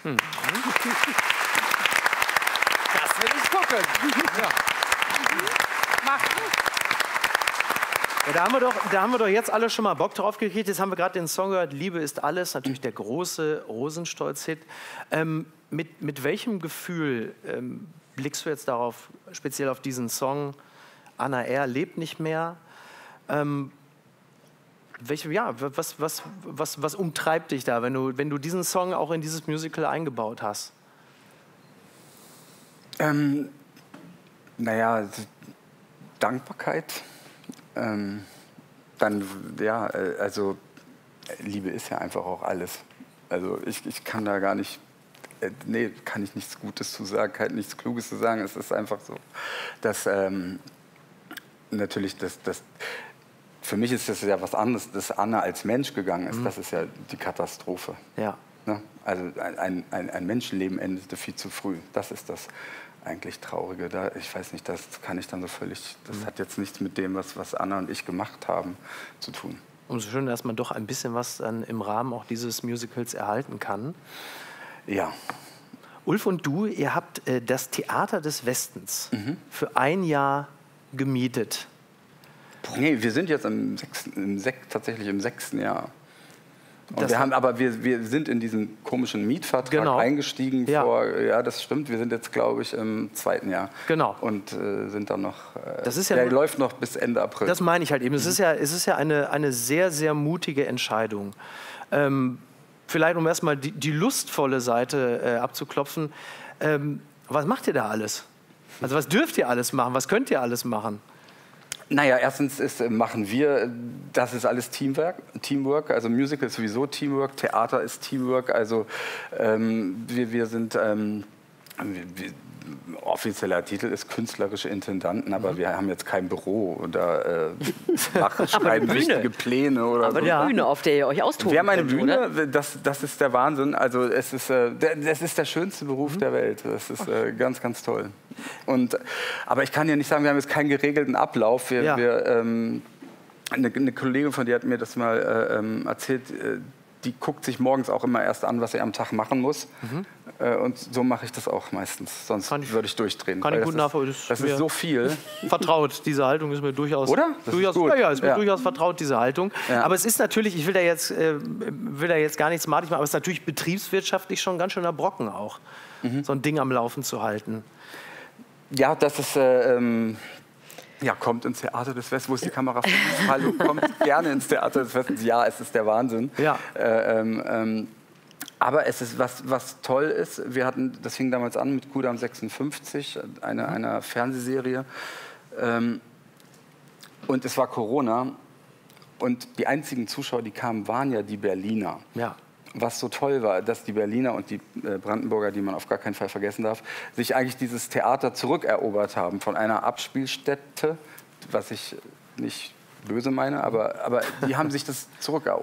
Das will ich gucken. Ja. Ja, da haben wir doch jetzt alle schon mal Bock drauf gekriegt. Jetzt haben wir gerade den Song gehört, Liebe ist alles, natürlich der große Rosenstolz-Hit. Mit welchem Gefühl blickst du jetzt darauf, speziell auf diesen Song, Anna R. lebt nicht mehr? Was umtreibt dich da, wenn du diesen Song auch in dieses Musical eingebaut hast? Naja, Dankbarkeit. Dann, ja, also Liebe ist ja einfach auch alles. Also ich kann da gar nicht, nee, kann ich nichts Gutes zu sagen, kann nichts Kluges zu sagen. Es ist einfach so, dass natürlich für mich ist das ja was anderes, dass Anna als Mensch gegangen ist. Das ist ja die Katastrophe. Ja. Ne? Also ein Menschenleben endete viel zu früh. Das ist das eigentlich Traurige. Ich weiß nicht, das kann ich dann so völlig, das hat jetzt nichts mit dem, was Anna und ich gemacht haben, zu tun. Umso schön, dass man doch ein bisschen was dann im Rahmen auch dieses Musicals erhalten kann. Ja. Ulf und du, ihr habt das Theater des Westens für ein Jahr gemietet. Nee, wir sind jetzt tatsächlich im 6. Jahr. Und wir sind in diesen komischen Mietvertrag eingestiegen ja, das stimmt, wir sind jetzt, glaube ich, im 2. Jahr. Genau. Und sind dann noch, der läuft noch bis Ende April. Das meine ich halt eben. Es ist ja eine sehr, sehr mutige Entscheidung. Vielleicht, um erstmal die lustvolle Seite abzuklopfen. Was macht ihr da alles? Also was dürft ihr alles machen? Was könnt ihr alles machen? Naja, erstens das ist alles Teamwork, also Musical ist sowieso Teamwork, Theater ist Teamwork, also wir sind, offizieller Titel ist künstlerische Intendanten, aber wir haben jetzt kein Büro oder schreiben wichtige Pläne oder aber so. die Bühne, auf der ihr euch austoben Wir haben eine könnt, Bühne, oder? das ist der Wahnsinn, also das ist der schönste Beruf der Welt, das ist ganz, ganz toll. Aber ich kann ja nicht sagen, wir haben jetzt keinen geregelten Ablauf. Eine Kollegin von dir hat mir das mal erzählt, die guckt sich morgens auch immer erst an, was sie am Tag machen muss. Und so mache ich das auch meistens, sonst würde ich durchdrehen. Kann ich gut nachvollziehen. Das ist so viel. Vertraut, diese Haltung ist mir durchaus... Oder? Durchaus, ist mir durchaus vertraut, diese Haltung. Ja. Aber es ist natürlich, ich will da jetzt gar nichts madig machen, aber es ist natürlich betriebswirtschaftlich schon ein ganz schöner Brocken auch, so ein Ding am Laufen zu halten. Ja, das ist... kommt ins Theater des Westens. Wo ist die Kamera? Hallo, kommt gerne ins Theater des Westens. Ja, es ist der Wahnsinn. Ja. Aber es ist was toll ist. Das fing damals an mit Kudam 56, einer Fernsehserie. Und es war Corona. Und die einzigen Zuschauer, die kamen, waren ja die Berliner. Ja. Was so toll war, dass die Berliner und die Brandenburger, die man auf gar keinen Fall vergessen darf, sich eigentlich dieses Theater zurückerobert haben von einer Abspielstätte, was ich nicht böse meine, aber die haben sich das zurückerobert.